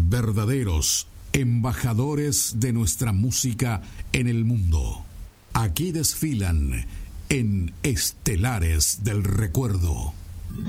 verdaderos embajadores de nuestra música en el mundo. Aquí desfilan en Estelares del Recuerdo.